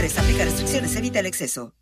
Aplica restricciones, evita el exceso.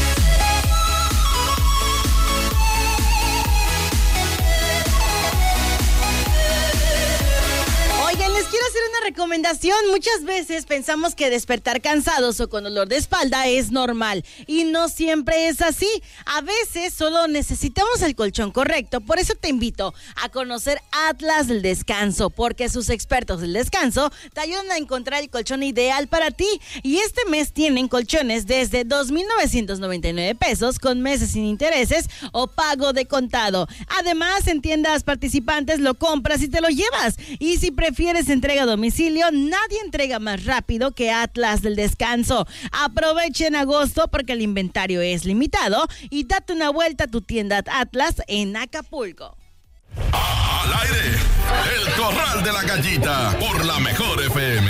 Oigan, les quiero hacer una recomendación. Muchas veces pensamos que despertar cansados o con dolor de espalda es normal y no siempre es así. A veces solo necesitamos el colchón correcto. Por eso te invito a conocer Atlas del Descanso, porque sus expertos del descanso te ayudan a encontrar el colchón ideal para ti. Y este mes tienen colchones desde 2,999 pesos con meses sin intereses o pago de contado. Además, en tiendas participantes lo compras y te lo llevas. Y si prefieres entrega a domicilio, nadie entrega más rápido que Atlas del Descanso. Aprovecha en agosto porque el inventario es limitado y date una vuelta a tu tienda Atlas en Acapulco. Al aire, el Corral de la Gallita por la Mejor FM.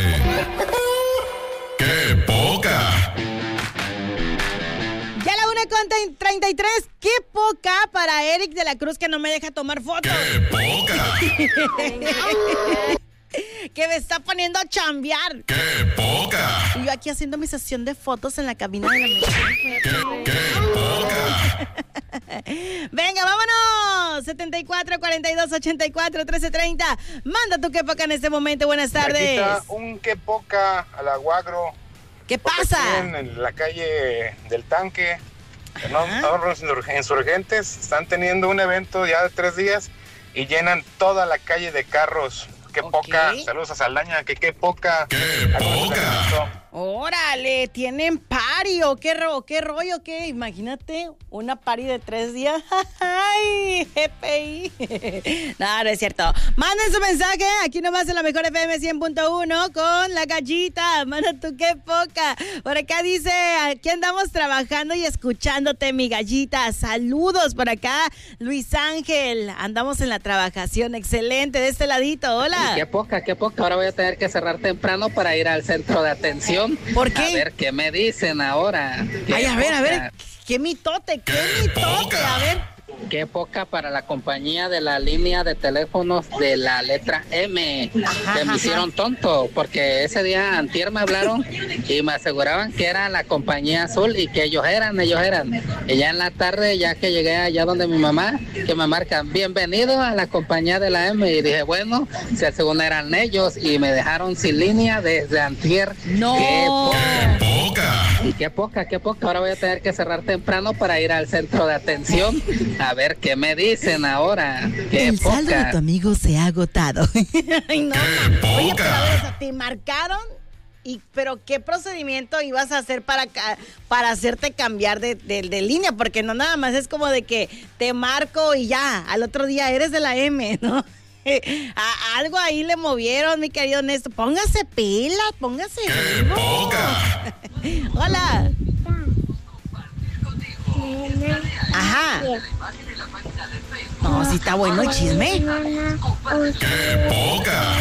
¡Qué poca! Ya la 1:33, qué poca para Eric de la Cruz que no me deja tomar fotos. ¡Qué poca! Que me está poniendo a chambear. ¡Qué poca! Y yo aquí haciendo mi sesión de fotos en la cabina de la mesa. ¡Qué poca! Venga, vámonos. 74 42 84 13 30. Manda tu qué poca en este momento. Buenas tardes. Aquí está un qué poca a la Guagro. ¿Qué pasa? En la calle del Tanque, los insurgentes están teniendo un evento ya de 3 días y llenan toda la calle de carros. Qué poca. Saludos a Saldaña, que qué poca. ¡Qué poca! Órale, ¿tienen party o qué rollo? ¿Qué? Imagínate, una party de 3 días. ¡Ay, GPI! No, no es cierto. Manden su mensaje aquí nomás en la Mejor FM 100.1 con la Gallita. Manda tu qué poca. Por acá dice, aquí andamos trabajando y escuchándote, mi Gallita. Saludos por acá, Luis Ángel. Andamos en la trabajación. Excelente, de este ladito. Hola. Qué poca. Ahora voy a tener que cerrar temprano para ir al centro de atención. ¿Por qué? A ver qué me dicen ahora. Ay, a ver, qué mitote, a ver. Qué poca para la compañía de la línea de teléfonos de la letra M. Que me hicieron tonto, porque ese día antier me hablaron y me aseguraban que era la compañía azul y que ellos eran. Y ya en la tarde, ya que llegué allá donde mi mamá, que me marcan, bienvenido a la compañía de la M. Y dije, bueno, si según eran ellos, y me dejaron sin línea desde antier. No. ¡Qué poca! Y qué poca. Ahora voy a tener que cerrar temprano para ir al centro de atención. A ver qué me dicen ahora. Qué el poca. saldo de tu amigo se ha agotado. Ay, no. ¡Qué Oye, poca! pero a ver, o sea, te marcaron, pero ¿qué procedimiento ibas a hacer para hacerte cambiar de línea? Porque no nada más es como de que te marco y ya, al otro día eres de la M, ¿no? Algo ahí le movieron, mi querido Néstor. Póngase pila, póngase ¡Qué vivo. poca! Hola. Ajá. No, sí está bueno el chisme. ¡Qué poca!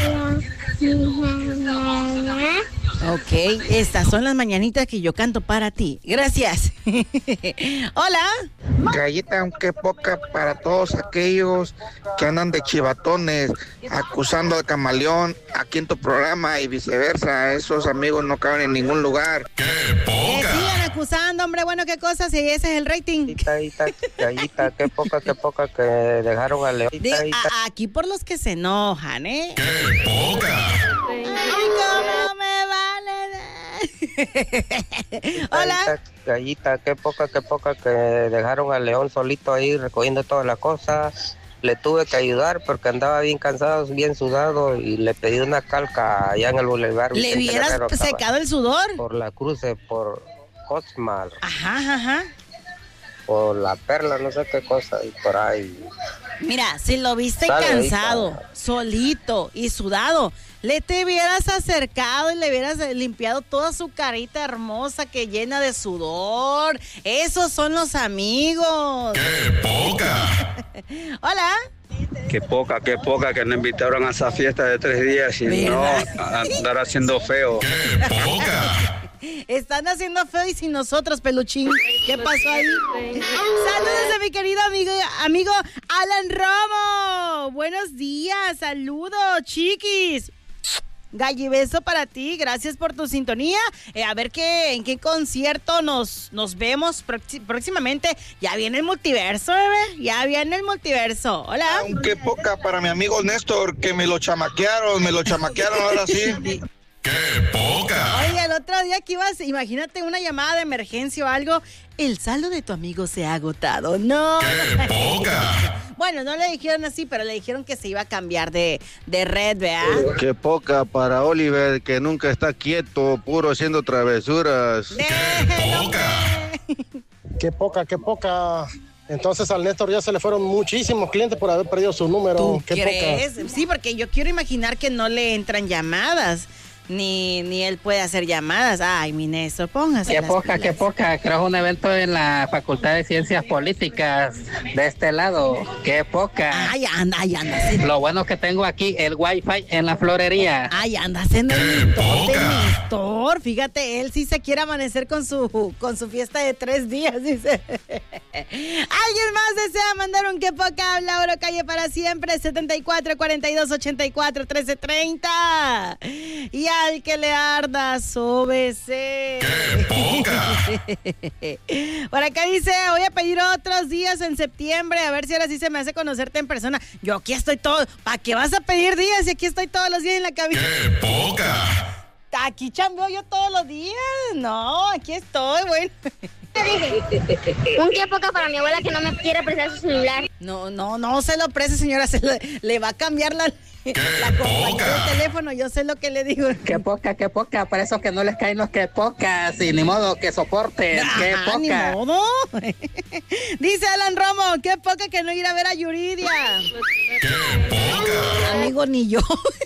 Ok, estas son las mañanitas que yo canto para ti. Gracias. Hola. Gallita, aunque poca para todos aquellos que andan de chivatones acusando al camaleón aquí en tu programa y viceversa. Esos amigos no caben en ningún lugar. ¡Qué Que poca! sigan acusando, hombre, bueno, qué cosas, si ese es el rating. Gallita, qué poca que dejaron a León. Aquí por los que se enojan, ¿eh? ¡Qué poca! Ay, cómo me vale. Hola. Gallita, qué poca que dejaron al León solito ahí recogiendo todas las cosas. Le tuve que ayudar porque andaba bien cansado, bien sudado, y le pedí una calca allá en el bulevar. ¿Le hubieras secado el sudor? Por la cruce, por Cosmal, Ajá. por la Perla, no sé qué cosa, y por ahí. Mira, si lo viste Sale cansado, ahorita. solito y sudado, le te hubieras acercado y le hubieras limpiado toda su carita hermosa que llena de sudor. Esos son los amigos. ¡Qué poca! Hola. Qué poca que nos invitaron a esa fiesta de 3 días y ¿verdad? no a andar haciendo feo. ¡Qué poca! Están haciendo feo y sin nosotros, peluchín. ¿Qué pasó ahí? Saludos de mi querido amigo Alan Romo. Buenos días, saludos, chiquis. Galli, beso para ti, gracias por tu sintonía. A ver en qué concierto nos vemos próximamente. Ya viene el multiverso, bebé, ya viene el multiverso. Hola. Aunque poca para mi amigo Néstor, que me lo chamaquearon ahora sí. ¡Qué poca! Oye, el otro día que ibas, imagínate una llamada de emergencia o algo, el saldo de tu amigo se ha agotado. No. ¡Qué poca! Bueno, no le dijeron así, pero le dijeron que se iba a cambiar de red, ¿verdad? ¡Qué poca para Oliver, que nunca está quieto, puro haciendo travesuras! ¡Qué poca! ¡Qué poca! Entonces al Néstor ya se le fueron muchísimos clientes por haber perdido su número. ¿Tú ¿Qué crees? poca? Sí, porque yo quiero imaginar que no le entran llamadas. Ni él puede hacer llamadas. Ay, mi Néstor, póngase Qué las poca, pilas. qué poca. Creo un evento en la Facultad de Ciencias Políticas de este lado. Qué poca. Ay, anda. Lo bueno que tengo aquí, el wifi en la florería. Ay, andas en el Néstor. Fíjate, él sí se quiere amanecer con su fiesta de 3 días, dice. ¿Alguien más desea mandar un qué poca? Habla Oro Calle para siempre, 74 42 84 13 30. Y al que le arda, sóbese. ¡Qué poca! Por acá dice, voy a pedir otros días en septiembre, a ver si ahora sí se me hace conocerte en persona. Yo aquí estoy todo, ¿para qué vas a pedir días si aquí estoy todos los días en la cabina? ¡Qué poca! Aquí chambeo yo todos los días. No, aquí estoy, bueno. Un qué poca para mi abuela que no me quiere prestar su celular. No se lo preste, señora, le va a cambiar la compañía de teléfono, yo sé lo que le digo. Qué poca, para eso que no les caen los que pocas, y ni modo que soporten, qué poca. Ni modo. Dice Alan Romo, qué poca que no ir a ver a Yuridia. ¡Qué poca! Amigo, ni yo.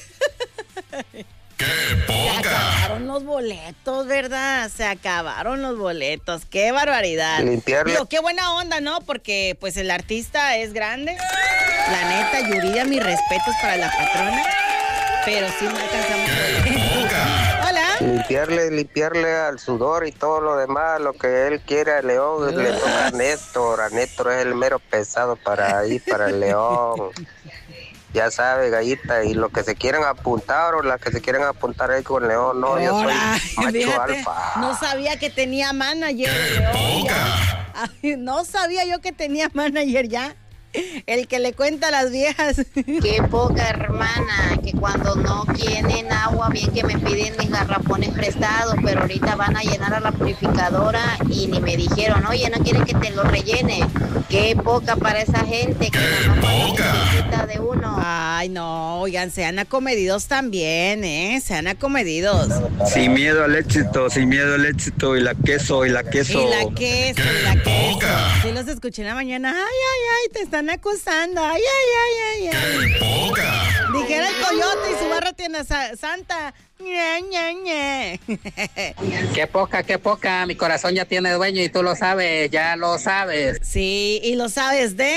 ¡Qué Se poca! acabaron los boletos, ¿verdad? Se acabaron los boletos. ¡Qué barbaridad! Limpiarle. Digo, qué buena onda, ¿no? Porque, pues, el artista es grande. La neta, Yuridia, mis respetos para la patrona. Pero sí no alcanzamos boletos. Hola. Limpiarle al sudor y todo lo demás, lo que él quiere a León, le toca a Néstor. A Néstor es el mero pesado para ir para el León. Ya sabe, Gallita, y los que se quieren apuntar o las que se quieren apuntar ahí con León, no, yo soy macho Fíjate, alfa. no sabía que tenía manager. León, ya. Ay, no sabía yo que tenía manager ya. El que le cuenta a las viejas. Qué poca, hermana, que cuando no tienen agua, bien que me piden mis garrafones prestados, pero ahorita van a llenar a la purificadora y ni me dijeron, oye, ¿no quieren que te lo rellene? Qué poca para esa gente que nada más necesita de uno. Ay, no, oigan, sean acomedidos también, sean acomedidos. Sin miedo al éxito, y la queso. Y la queso. Sí los escuché en la mañana. Ay, te están acusando. Ay. Dijera el coyote y su barra tiene santa. Qué poca, mi corazón ya tiene dueño y tú lo sabes, ya lo sabes. Sí, y lo sabes de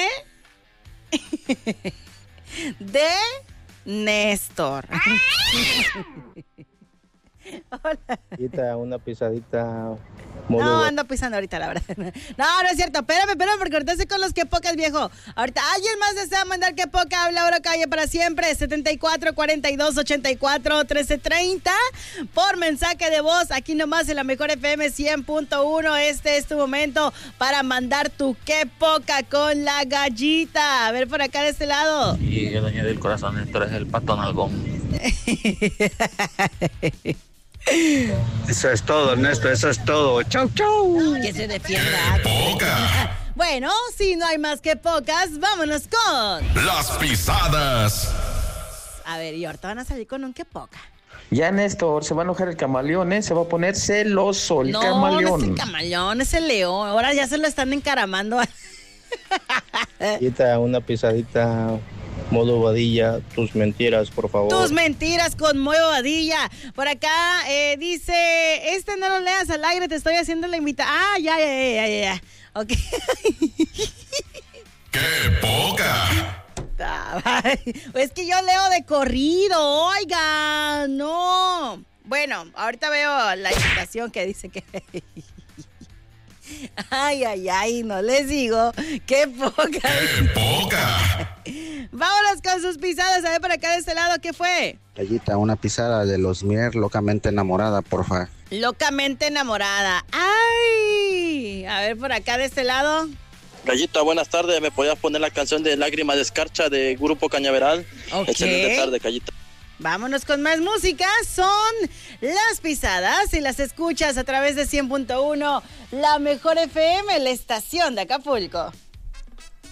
Néstor. Hola. Una pisadita. No, ando pisando ahorita, la verdad. No es cierto. Espérame, porque ahorita estoy con los que pocas, viejo. Ahorita, ¿alguien más desea mandar que poca? Habla Oro Calle para siempre. 74 42 84 13 30. Por mensaje de voz, aquí nomás en la Mejor FM 100.1. Este es tu momento para mandar tu que poca con la Gallita. A ver por acá de este lado. Y el dueño del corazón, esto es el Pato Nalgón. Eso es todo, Ernesto, eso es todo. Chau. Que se defienda. Poca. Bueno, si no hay más que pocas, vámonos con Las pisadas. A ver, y ahorita van a salir con un que poca. Ya, Néstor, se va a enojar el camaleón, se va a poner celoso el camaleón. No es el camaleón, es el león. Ahora ya se lo están encaramando. Una pisadita. Modo Vadilla, tus mentiras, por favor. Tus mentiras con Modo Vadilla. Por acá dice, no lo leas al aire, te estoy haciendo la invitación. Ah, ya. Ok. ¡Qué poca! Es que yo leo de corrido, oiga, no. Bueno, ahorita veo la invitación que dice que... Ay, no les digo. ¡Qué poca! ¡Qué poca! Vámonos con sus pisadas. A ver por acá de este lado, ¿qué fue? Gallita, una pisada de los Mier, Locamente Enamorada, porfa. Locamente Enamorada. ¡Ay! A ver, por acá de este lado. Gallita, buenas tardes. ¿Me podías poner la canción de Lágrima de Escarcha de Grupo Cañaveral? Ok. Excelente tarde, Gallita. Vámonos con más música. Son Las Pisadas y las escuchas a través de 100.1, la mejor FM, la estación de Acapulco.